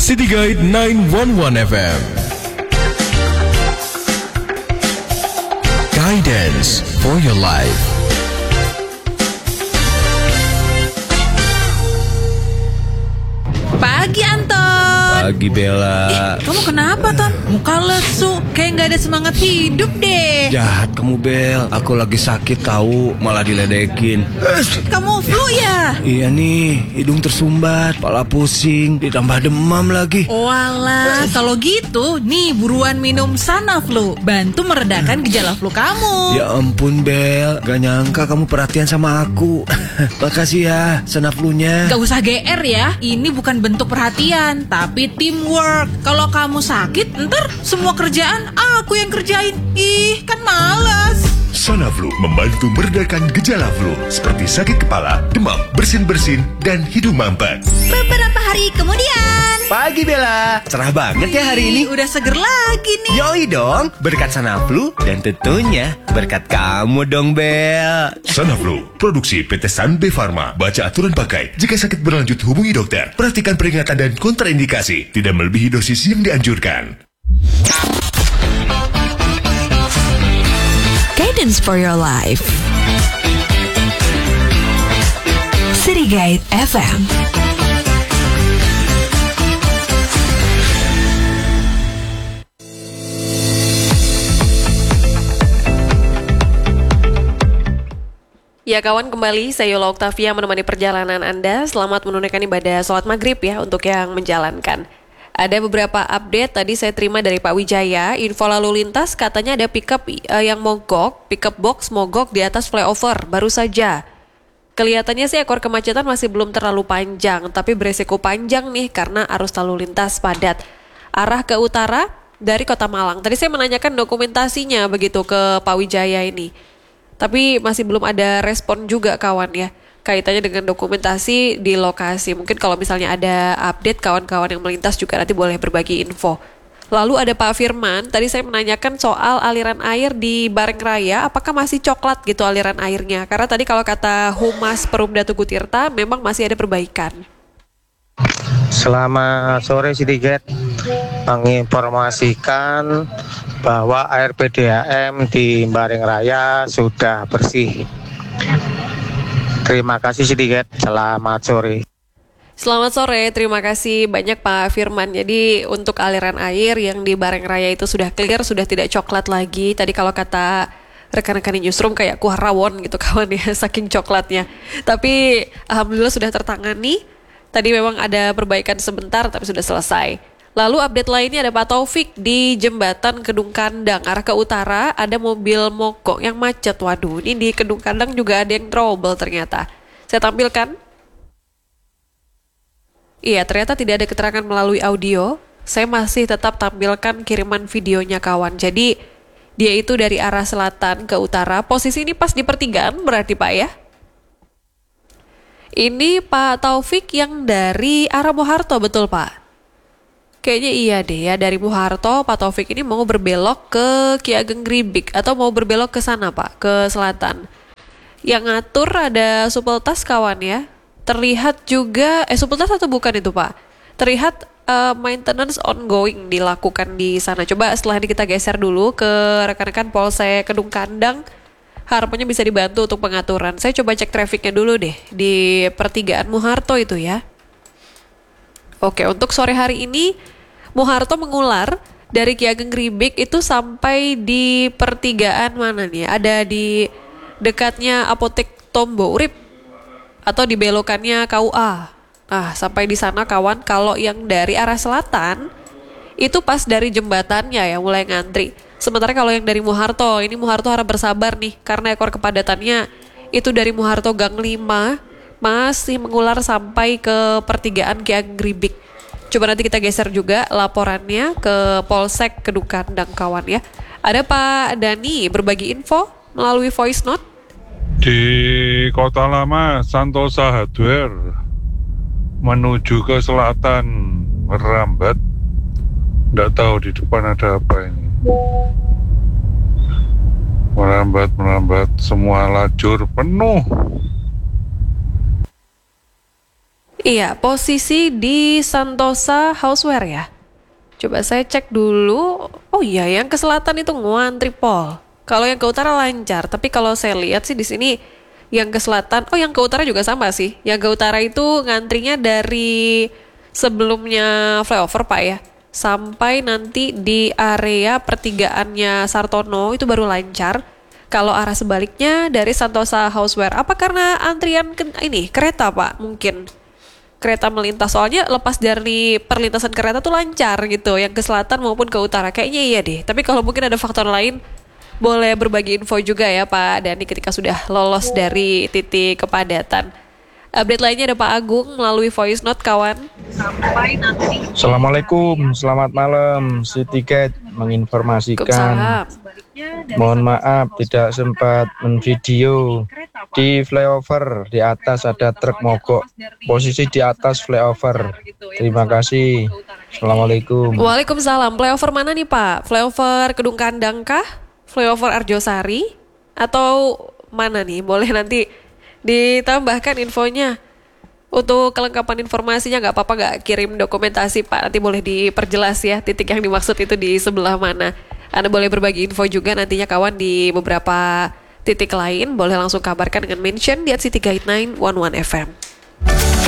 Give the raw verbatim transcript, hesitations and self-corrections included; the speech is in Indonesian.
City Guide nine one one F M. Guidance for your life. Pagi Anton. Pagi Bella. Eh, kamu kenapa Ton? Muka lesu, kayak gak ada semangat hidup deh. Jahat kamu Bel, aku lagi sakit tahu, malah diledekin. Kamu flu ya? Iya nih, hidung tersumbat, kepala pusing, ditambah demam lagi. Walah, kalau gitu, nih buruan minum Sanaflu, bantu meredakan gejala flu kamu. Ya ampun Bel, gak nyangka kamu perhatian sama aku. Makasih ya, Sanaflunya. Gak usah G R ya, ini bukan bentuk perhatian, tapi teamwork. Kalau kamu sakit, ntar semua kerjaan aku yang kerjain. Ih, kan malas. Sanaflu membantu meredakan gejala flu seperti sakit kepala, demam, bersin-bersin, dan hidung mampet. Beberapa hari kemudian. Pagi Bella, cerah banget ya hari ini. Udah seger lagi nih. Yoi dong, berkat Sanaflu dan tentunya berkat kamu dong Bel. Sanaflu, produksi P T Sanbe Pharma. Baca aturan pakai. Jika sakit berlanjut hubungi dokter. Perhatikan peringatan dan kontraindikasi. Tidak melebihi dosis yang dianjurkan. Guidance for your life. City Guide F M. Ya kawan, kembali saya Yola Oktavia menemani perjalanan Anda. Selamat menunaikan ibadah sholat maghrib ya untuk yang menjalankan. Ada beberapa update tadi saya terima dari Pak Wijaya. Info lalu lintas katanya ada pickup uh, yang mogok, pickup box mogok di atas flyover baru saja. Kelihatannya sih ekor kemacetan masih belum terlalu panjang, tapi beresiko panjang nih karena arus lalu lintas padat. Arah ke utara dari Kota Malang. Tadi saya menanyakan dokumentasinya begitu ke Pak Wijaya ini. Tapi masih belum ada respon juga kawan ya, kaitannya dengan dokumentasi di lokasi. Mungkin kalau misalnya ada update kawan-kawan yang melintas juga nanti boleh berbagi info. Lalu ada Pak Firman, tadi saya menanyakan soal aliran air di Bareng Raya, apakah masih coklat gitu aliran airnya? Karena tadi kalau kata Humas Perumda Tugu Tirta memang masih ada perbaikan. Selamat sore Sidiget, menginformasikan bahwa air P D A M di Bareng Raya sudah bersih. Terima kasih Sidiget, selamat sore. Selamat sore, terima kasih banyak Pak Firman. Jadi untuk aliran air yang di Bareng Raya itu sudah clear, sudah tidak coklat lagi. Tadi kalau kata rekan-rekan di newsroom kayak kuah rawon gitu kawan ya, saking coklatnya. Tapi alhamdulillah sudah tertangani. Tadi memang ada perbaikan sebentar tapi sudah selesai. Lalu update lainnya ada Pak Taufik di Jembatan Kedung Kandang. Arah ke utara ada mobil mogok yang macet. Waduh, ini di Kedung Kandang juga ada yang trouble ternyata. Saya tampilkan. Iya, ternyata tidak ada keterangan melalui audio. Saya masih tetap tampilkan kiriman videonya kawan. Jadi dia itu dari arah selatan ke utara. Posisi ini pas di pertigaan berarti Pak ya? Ini Pak Taufik yang dari arah Moharto betul Pak? Kayaknya iya deh ya, dari Moharto Pak Taufik ini mau berbelok ke Ki Ageng Gribik atau mau berbelok ke sana Pak, ke selatan. Yang ngatur ada supeltas kawan ya. Terlihat juga, eh supeltas atau bukan itu Pak? Terlihat uh, maintenance ongoing dilakukan di sana. Coba setelah ini kita geser dulu ke rekan-rekan Polsek Kedung Kandang. Harapannya bisa dibantu untuk pengaturan. Saya coba cek trafficnya dulu deh di pertigaan Moharto itu ya. Oke, untuk sore hari ini Moharto mengular dari Ki Ageng Gribik itu sampai di pertigaan mana nih? Ada di dekatnya Apotek Tombo Urip atau di belokannya K U A. Nah, sampai di sana kawan. Kalau yang dari arah selatan itu pas dari jembatannya ya mulai ngantri. Sementara kalau yang dari Moharto, ini Moharto harap bersabar nih karena ekor kepadatannya itu dari Moharto Gang lima masih mengular sampai ke pertigaan Ki Ageng Gribik. Coba nanti kita geser juga laporannya ke Polsek Kedung Kandang kawan ya. Ada Pak Dani berbagi info melalui voice note. Di Kota Lama Santosa Hardware menuju ke selatan merambat. Nggak tahu di depan ada apa ini. Merambat-merambat semua lajur penuh. Iya, posisi di Santosa Houseware ya. Coba saya cek dulu. Oh iya, yang ke selatan itu ngantri Pol. Kalau yang ke utara lancar, tapi kalau saya lihat sih di sini yang ke selatan, oh yang ke utara juga sama sih. Yang ke utara itu ngantrinya dari sebelumnya flyover Pak ya, sampai nanti di area pertigaannya Sartono itu baru lancar. Kalau arah sebaliknya dari Santosa Houseware, apa karena antrian ke, ini kereta Pak mungkin? Kereta melintas, soalnya lepas dari perlintasan kereta tuh lancar gitu, yang ke selatan maupun ke utara, kayaknya iya deh. Tapi kalau mungkin ada faktor lain, boleh berbagi info juga ya Pak Dani ketika sudah lolos dari titik kepadatan. Update lainnya ada Pak Agung melalui voice note kawan. Sampai nanti. Assalamualaikum, selamat malam. Citicat menginformasikan. Mohon maaf tidak sempat menvideo. Di flyover di atas ada truk mogok. Posisi di atas flyover. Terima kasih. Assalamualaikum. Waalaikumsalam. Flyover mana nih Pak? Flyover Kedung Kandang kah? Flyover Arjosari? Atau mana nih? Boleh nanti ditambahkan infonya. Untuk kelengkapan informasinya nggak apa-apa nggak kirim dokumentasi Pak. Nanti boleh diperjelas ya titik yang dimaksud itu di sebelah mana. Anda boleh berbagi info juga nantinya kawan di beberapa titik lain. Boleh langsung kabarkan dengan mention di at City Guide sembilan satu satu F M.